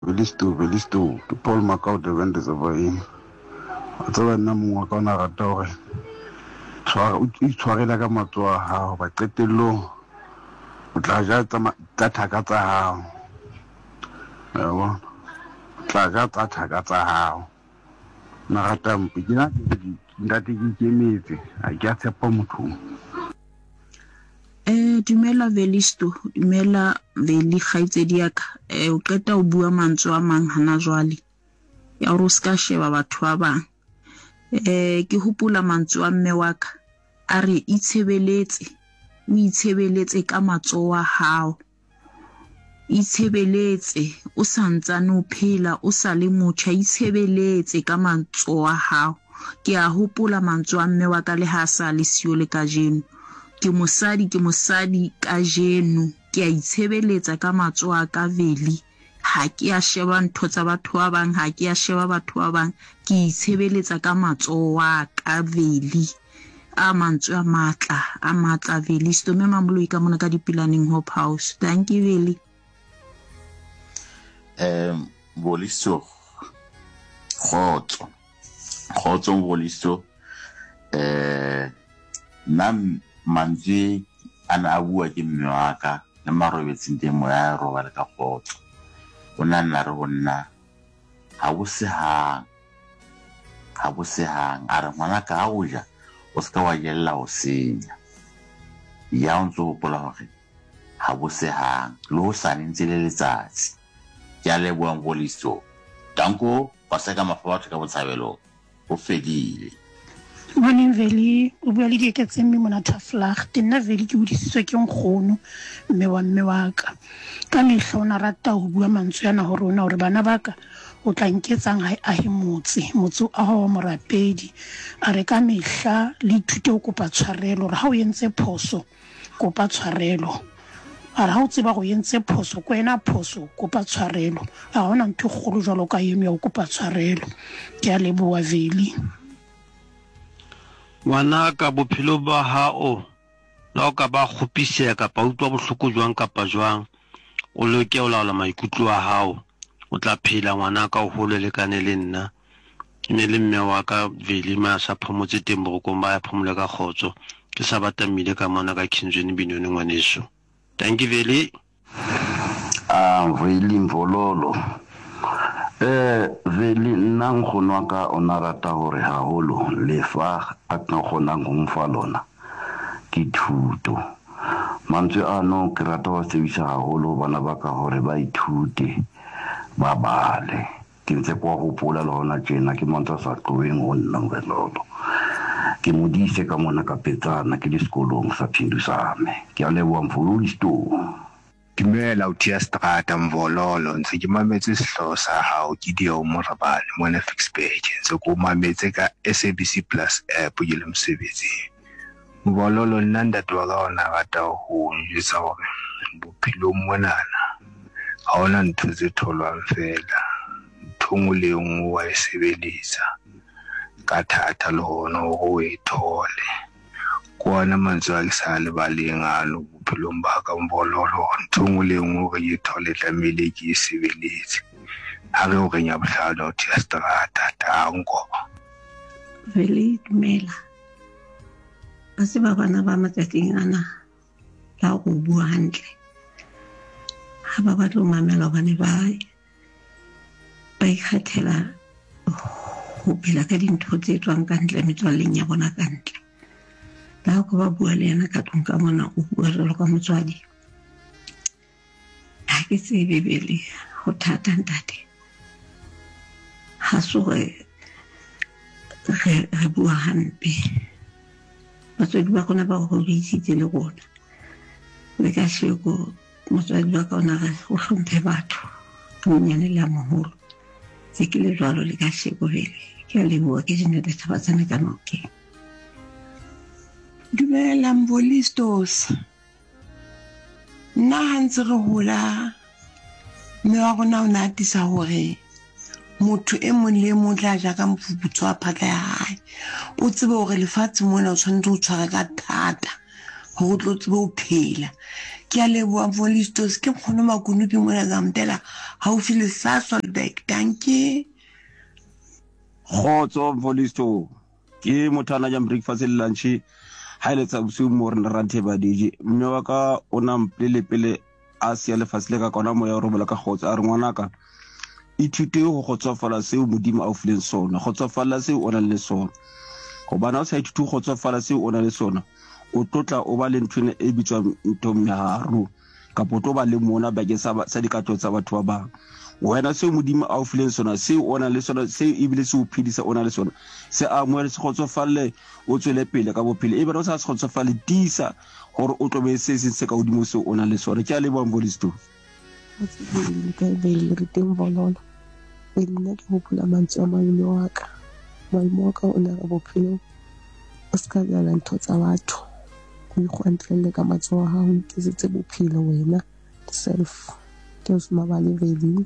Velisto, ke Paul Macau de Vendes Avain. A tsaba nna mongwe ka ona rata hore tshwarela ka matsoho a hao ba qetellong o tla ja tsa thaka tsa hao. Yabo tla ja tsa thaka tsa hao. Na rata mpe ke ntate ke ikemetse a ke a tshepa mothong. Dumela Velisto, dumela Veli kgaitsedi ya ka. O qeta o bua mantswe a mang hana jwale ya hore o ska sheba batho ba bang. Ke hopola mantswe a mme wa ka a re o itshebeletse ka matsoho a hao, itshebeletse o santsane o phela o sa le motjha, itshebeletse ka matsoho a hao. Ke a hopola mantswe a mme wa ka le ha sa le siyo le kajeno. Ke mosadi kajeno, ke a itshebeletsa ka matsoho a ka Veli. Ha ke a sheba ntho tsa batho ba bang, ha ke a sheba batho ba bang, ke itshebeletsa ka matsoho a ka Veli. A mantswe a matla Veli. Stome Mamoloi ka mona ka Dipilaneng Hope House. Thank you Veli. Volisto khotso Volisto nam manzi ana abua ke mme wa ka le marobetseng teng mo ya roba le ka khotso ona nna re bonna ha bo sehang a re ngwana ka o ja o ska wa jella o senya ya ntso pola hore ha bo sehang lo sa ntse le letsatsi ya le buang Volisto danko ba seka mafabatho ka botshabelo o fedile. Morning Veli, o bua le Dieketseng mona Taflag. Nna Veli ke hodisitswe ke nkgono mme wa ka. Ka mehla ona rata ho bua mantswe ana ho rona hore bana ba ka o tla nketsang ha motse a ho morapedi. A re ka mehla le ithute ho kopa tshwarelo hore ha o entse phoso kopa tshwarelo. A re ha o tseba go entse phoso ko ena phoso kopa tshwarelo. A hona ntho kgolo jwalo ka eno ya ho kopa tshwarelo. Ke a leboha Veli. Ngwana ka bophelo ba hao la o ka ba kgopiseha kapa utlwa bohloko jwang kapa jwang o loke o laola maikutlo a hao o tla phela ngwana ka o hole le kane le nna ne le mme wa ka Veli ma sa phomotse teng borokong ba ya phomola ka khotso ke sa batamile ka mona ka Kinzweni Binoni ngwaneso. Thank you Veli. Veli Mvololo Veli nna nkgono wa ka ona rata hore haholo le fa a ka kgonang ho mfa lona ke thuto. Mantswe ano ke rata ho tsebisa haholo bana ba ka hore ba ithute ba bale. Ke ntse kwa hopola le hona tjena ke mantswe sa tloeng ho nna Mvololo. Ke modise ka mona ka Petsana ke le sekolong sa Phindu same. Ke a leboha Volisto. Dumela o tia strata Mvololo ntse ke mametse sehloho sa hao ke Dio Morabane mona Fixpage ntse ko mametse ka SABC Plus app ke le mosebetsing. Mvololo nna ntate wa ka ona rata ho njwetsa hore bophelo monana ha ona ntho tse tholwang fela ntho nngwe le nngwe wa e sebeletsa ka thata le hona ho e thole kwana mantswe a ke sa le baleng ano bophelong ba ka Mvololo ntho nngwe le nngwe re e thole tlamehile ke e sebeletse ha re o renya bohlano o tia strata tango. Veli dumela ba se ba bana ba matsatsing ana la go bua hantle ha ba batla ho mamela hobane ba ikgathela ho phela ka dintho tse tswang ka ntle metswalleng ya bona ka ntle. La go ba bua le yena ka tlong ka mona o bua jwalo ka motswadi ha ke tsebe Veli ho thata ntate ha so re bua hampe batswadi ba rona ba go reisitse le rona le ka sheko motswadi wa ka ona o hlomphe batho ka monyane la moholo se ke le jwalo le ka sheko Veli ke a leboha ke Jeanette Thabatsana ka Nokeng. Dumela Mvolistos. Nna ha ntse re hola mme wa rona o ne a atisa hore motho e mong le mong tla ja ka mofuputso wa phaka ya hae. O tsebe hore lefatshe mona o tshwanetse o tshwara ka thata hore o tlo tsebe ho phela. ke a leboa Volistos ke nkgono Makunupi mona Zamdela haufi le Sasolburg. Danke. Khotso Volisto ke mothana jam breakfast le lunch ha ile tsa bosiu mo rena ranthe ba DJ mme wa ka ona mplele pele a sia le fasile ka kona mo ya robola ka khotso a re ngwanaka ithute go gotsofala seo modimo a o fileng sona gotsofala seo ona le sona go bana o sa ithute go gotsofala seo ona le sona o tlotla o ba le nthwene e bitswang ntom ya haru ka poto ba le mona ba ke sa dikatlo tsa batho ba bang wena seo modimo a o fileng sona seo ona le sona seo e bile se o phedisa ona le sona se a mo le se gotsofalle o tswele pele ka bophelo e be o sa se gotsofalle tisa gore o tlobe se se ka odimo seo ona le sona ke a le bang Volisto ka bele re teng bololo e nna ke hopola mantswe a malome wa ka o na ga bophelo o ska jala ntho tsa batho o ikgwantlele ka matsoho a gago ke setse bophelo wena self ke o smabale vedi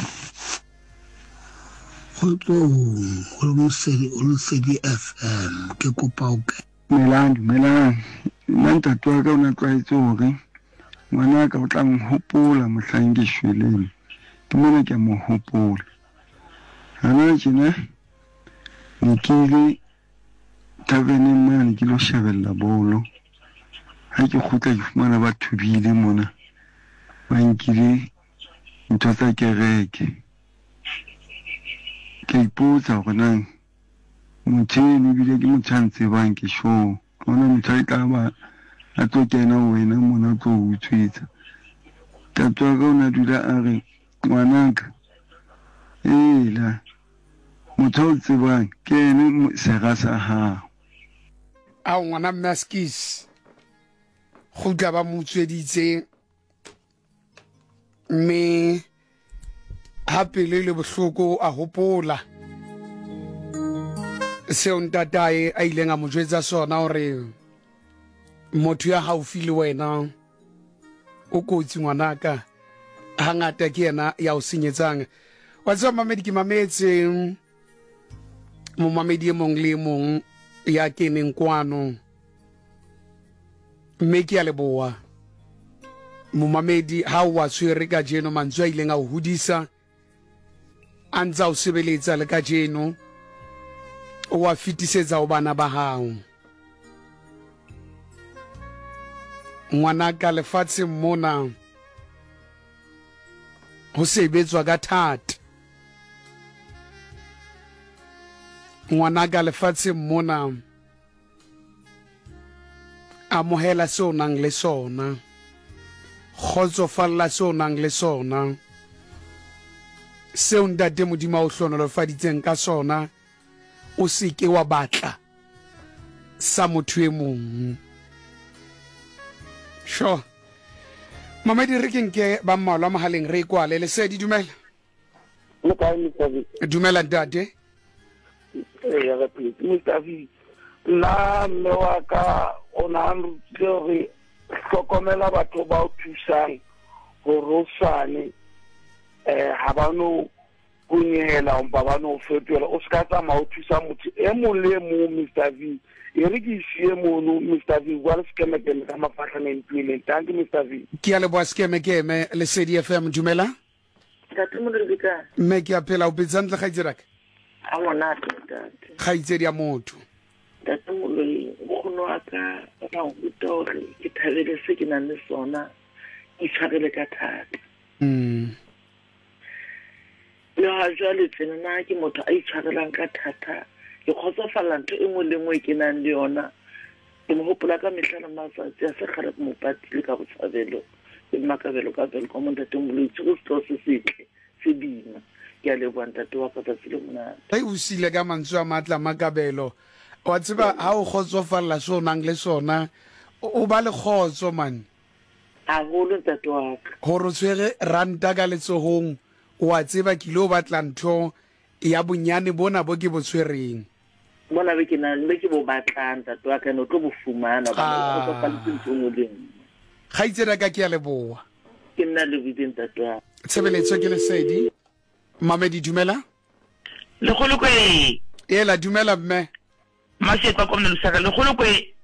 o Lesedi FM ke kopa o ka Dumelang nna ntate wa ka o na tlwaetse hore ngwana ka o tla hopola mohlang ke shweleng ke mona ke mo hopola hana tjena ne ke ile tabeneng mane ke lo shebella bolo ha ke khutla ke fumana ba thubile mona ba nkile ntho tsa kereke ke ipotsa hore nang motheni bile ke motshantse bang ke show ona motho tla ba a tlo kena wena mona tlo utswetsa tatwa ka ona dula a re ngwanaka ela motho o tsebang ke ene sera sa hao a ngwana Maskis go tla ba motsweditse mme hape le bohloko a hopola seo ntatae a ileng a mo jwetsa sona hore motho ya haufi le wena o kotsi ngwanaka hangata ke yena ya o senyetsang wa tswa mamedi ke mametse mo mamedi e mong le mong ya keneng kwano mme ke a leboa mo mamedi ha wa tshwere ka jeno mantswe a ileng a o hodisa a ntsa o sebeletsa le ka jeno o wa fitisetsa o bana ba hao ngwana ka lefatshe mona ho sebetswa ka thata ngwana ka lefatshe mona amohela seo nang le sona kgotsofalla seo nang le sona seo ntate modimo o hlonolofaditseng ka sona o se ke wa batla sa motho e mong sure mamedi re kenke ba mmalwa mohaleng re kwale Lesedi dumela dumela ntate ya ga please Mustafi la mme wa ka ona re hlokomela batho ba o thusang gore o sane ha ba no kunyela ba ba no fetola o ska tsa ma o thusa motho e mo le mo Mr V e re ke sie mo no Mr V wa le skeme ke ka mafahla ntwele tanki Mr V ke ale bo skeme ke me Lesedi FM dumela ka tmo le bika me ke apela o bitsantla ga itsera ka a mona tate ga itsedi ya motho tate mo le khono aka ba o tore ke thabele se ke nang le sona e tshwarele ka thata le ha jwale tsena ke motho a itshwarelang ka thata ke khotsofala ntho e nngwe le nngwe ke nang le yona ke mo hopola ka mehlala matsatsi a se kgale mo patile ka botshabelo le makabelo ka bel ko mo ntate mo le tshego se setle se bina ke a le bua ntate wa ka tsile mona ai o sile ka mantswe a matla makabelo wa tseba ha o khotsofala so nang le sona o ba le khotso man a go le ntate wa ka horo tswere ranta ka letsohong wa tseba ke lo batla ntho ya bonyane bona bo ke botswereng bona be ke na le ke bo batlang tate wa ka no tlo bo fumana ba go tla ntse mo leng ga itsela ka ke a leboa ke nna le bideng tate wa tshebeletso ke Lesedi mamedi dumela le go le kwe ela dumela mme ma se kwa komne lusaka le go le kwe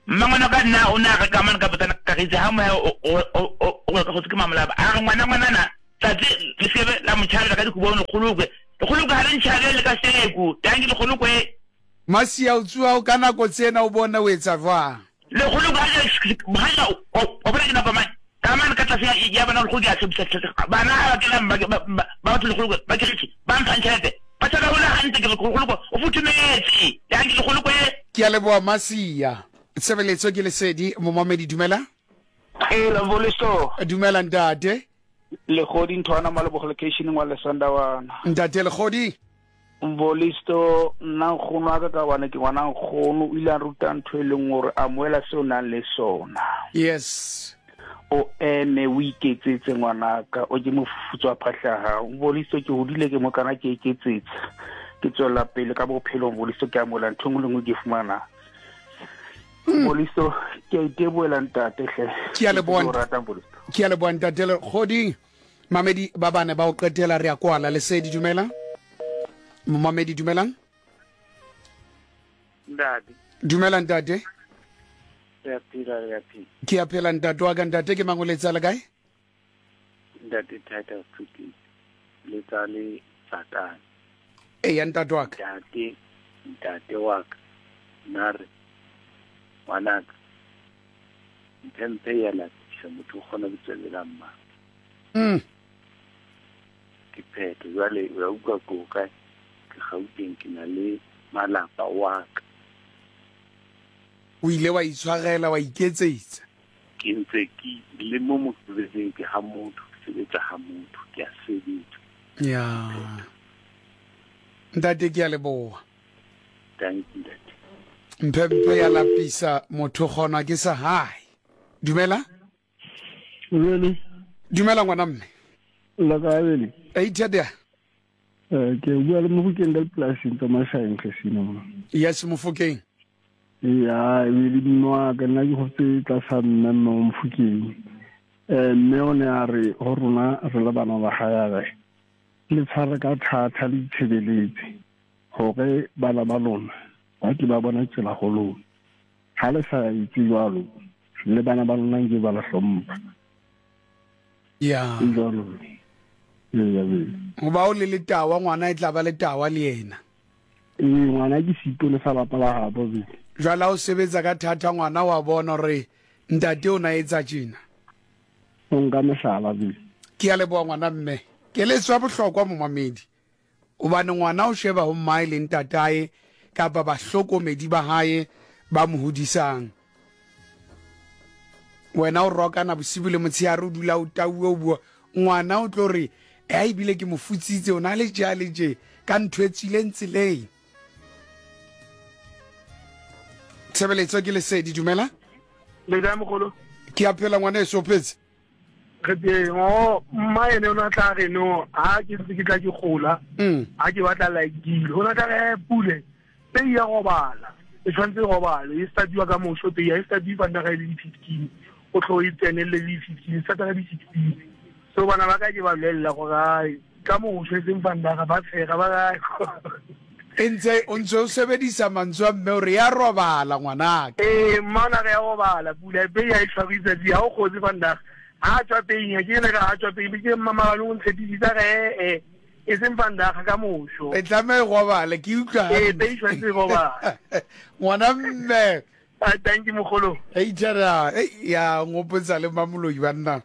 mmangwana ka nna o na re ka man ka botana ka ritse ha mo o ka go tsika mamala a ngwana na tsatsi le sebe la motšhala ka dikubone khulukwe ha le ntšhale le ka seku tangi le khulukwe Masia o tswa o kana go tsena o bona o etsa jwa le khulukwe ha o bona dina ba man kaman ka tsa ya bana le go ga se bana ba ke ba le khulukwe ba ke ritse ba ntšhete ba tsaka bona hante ke khulukwe o futhumetse tangi le khulukwe ke a leboa Masia Sebeletso ke lesedi momamedi dumela la volisto dumela ntate le godi nthwana malebo location wa lesanda wana ntate le godi volisto nna khono aka ka bana ke ngwana khono o ile a ruta ntho e leng gore a moela se o nang le sona yes o eme o iketsetse ngwana ka o ke mofutso a phahlaga volisto ke hodile ke mo kana ke iketsetse ke tswela pele ka bophelo volisto ke a moela ntho ngwe ke fumana Volisto ke iteboela ntate hle ke a le bona ntate le godi mamedi ba bana ba o qetela re a kwala lesedi dumela mamedi dumelang ntate dumela ntate ya pila ke a phela ntate wa ka ntate ke mangoletsa le kae ntate Titus Tuki le tsale Satan ya ntate wa ka ntate wa ka nare wanaka mpempe ya la tsa motho gona botselela mma ke pheto jwale ya uka koka ke gauteng ke na le malapa wa ka o ile wa itshwarela wa iketsetsa ke ntse ke le mo mosebetsing ke ha motho sebetsa ha motho ke a sebetsa ya ntate ke a leboa thank you mpempe ya lapisa motho gona ke sa hai dumela really dumela ngwana mme la ka bele ithada ke bua le Mofokeng ka plasing tsa Mashaeng Casino yes Mofokeng ya le dinwa ka nna ke go tse tla sa nna mo Mofokeng mme o ne a re ho rona re le bana ba gae le tshware ka thatha le tshebeletse hore bana ba lona ba ke ba bona tsela go lona ha le sa itse jalo le bana ba lona nge ba la hlompha ya jalo ya o ba o le letawa ngwana e tla ba letawa le yena ngwana ke sipo le sa lapa la habo jwala o sebetsa ka thatha ngwana wa bona re ntate o na etsa tjena o nka mesala ke a leboa ngwana mme ke letswa bohlokwa momamedi o bane ngwana o sheba ho mmae le ntatae kapa ba hlokomedi ba hae ba mo hodisang wena o roka na bosibu le motshehare o dula o tauwe o bua ngwana o tlo re e bile ke mo futsitse o na le je ka ntho e tsileng tseleng Sebeletso ke lesedi dumela le ga mogolo ke a phela ngwana e sopetse re o mmae ne o na tla re no ha ke tla ke gola ha ke batla like deal ho na tla pule pe ya go bala e tshwantse go bala e stadiwa ka mosho pe ya stadiwa bana ga ile 15 o tlo e tsenele le 15 sa tla di 16 so bana ba ka ke ba lella go ga ka mosho se mfanda ga ba tshega ba ga entse o ntse o sebedisa mantswe mme o re ya robala ngwanaka mana ga ya robala pula pe ya e tshwabisa di ha o khotse bana ha tswa penya ke ne ka ha tswa penya ke mama ba lo ntshedisa ge e semfanda ga mosho e tlame go bala ke utlwa be e tshwantse go bala ngwana mme thank you mogolo tjara ya ngopotsa le mamoloi banna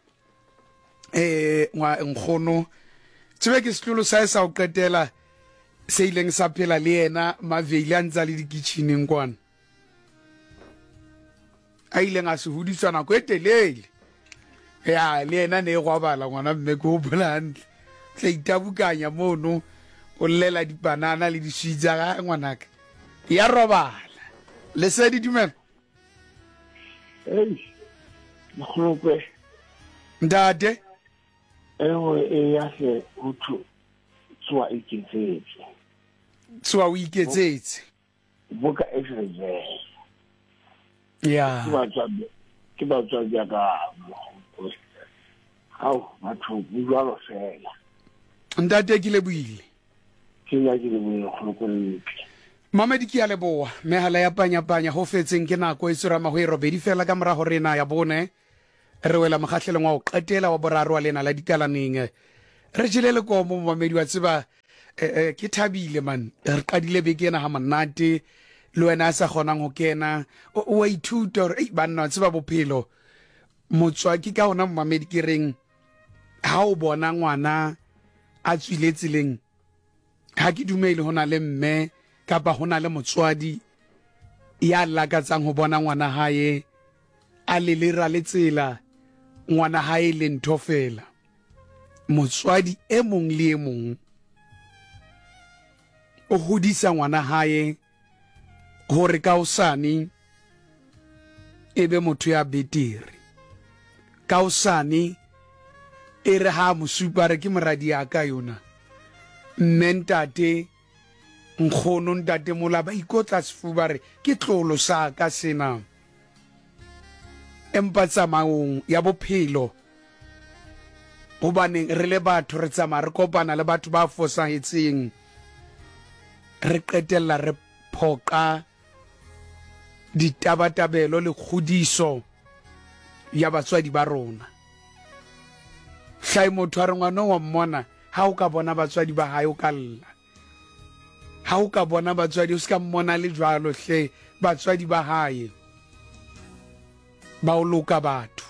nkgono tsebe ke setlolo sa sa o qetela se ileng sa phela le yena maveli a ntsa le dikitcheneng kwana a ileng a se hodiswa nako e telele ya le yena ne go bala ngwana mme go bola hantle tla itabukanya mono o llela dipanana le diswitsa ga ngwanaka ya robala le se di dumela mogolokwe ntate ewe ya se uthu tswa iketsetse tswa o iketsetse boka exercise ya ke ba tswa ja ka hao batho bujalo fela ntate ke le buile ke ya ke le buile go Mamedi ke a leboa mehala ya panya ho fetseng ke nako e tsura maho e robedi fela ka mora hore na ya bone re wela mogatlheleng wa o qetela wa boraro wa lena la dikalaneng re jilele ko mo mamedi wa tseba ke thabile man re qadile be kena ha manate le wena a sa kgonang ho kena o ithuta hore banna tseba bophelo motswa ke ka ona mamedi ke reng ha o bona ngwana a tswile tseleng ha ke dumele hona le mme kapa hona le motswadi ya lakatsang ho bona ngwana hae a lelera le tsela ngwana hae le ntho fela motswadi e mong le e mong o hodisa ngwana hae hore ka osane ebe motho ya betere ka osane e re ha mosupare ke moradi ya ka yona mentate nkgono ntate mola ba ikotla sefubare ke tlolo sa ka sena empa tsamaong ya bophelo hobane re le batho re tsamaya re kopana le batho ba fosahetseng re qetella re phoqa ditabatabelo le khudiso ya batswadi ba rona hlai motho a re ngwana wa mmona ha o ka bona batswadi ba hae o ka lla ha o ka bona batswadi o ska mmona le jwalo hle batswadi ba hae ba o loka batho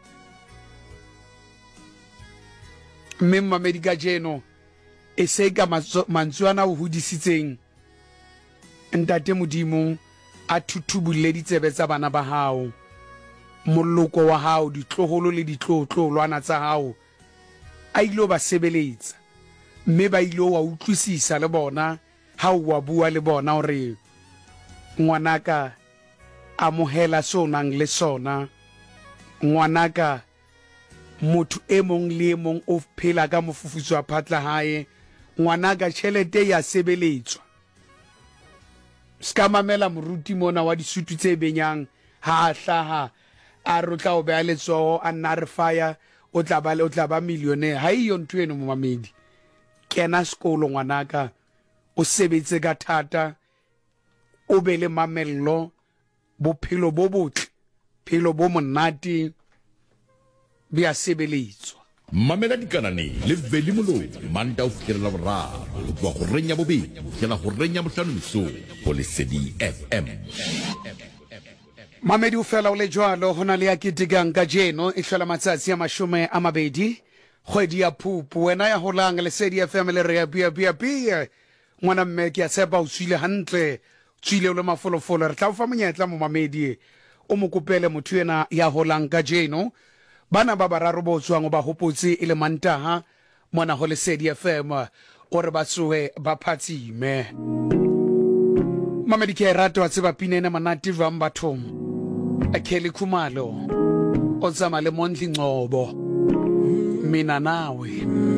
mme mamedi ka jeno e se ka mantswana o hodisitseng ntate modimo a thuthubulle ditsebe tsa bana ba hao molloko wa hao ditloholo le ditlotlolwana tsa hao a ilo ba sebeletsa mme ba ilo wa utlwisisa le bona ha o wa bua le bona hore ngwanaka amohela sonang le sona ngwanaka motho e mong le e mong o phela ka mofufutso wa phatla hae ngwanaka tjhelete ya sebeletswa ska mamela moruti mona wa disutu tse benyang ha hlaha a rotla o be a letsoho a nna re fire o tla ba millionaire ha iyo ntho eno mo mamedi kena sekolo ngwanaka o sebetse ka thata o be le mamello bophelo bo botle phelo bo monate be a sebeletswa mamela dikanane le veli moloi manta o fitlhelela boraro go tloa go reng ya bobedi fitlhela go reng ya bohlano mesong go Lesedi FM mamedi o fela o le jwalo hona le ya ketekang ka jeno e hlola matsatsi a 20 kgwedi ya Phupu wena ya holang Lesedi FM le re ya pia ngwana mme ke a tshepa o tswile hantle tswile o le mafolofolo re tla o fa monyetla mo mamedi o mo kopele motho ena ya holang ka jeno bana ba bararo bo tswang ba hopotse ile mantaha mona ho Lesedi FM o re ba tsohe ba phatsime mamedi ke rato a tseba pinene manati jwang bathong Kelly Khumalo o tsama le Mondli Ngcobo mina nawe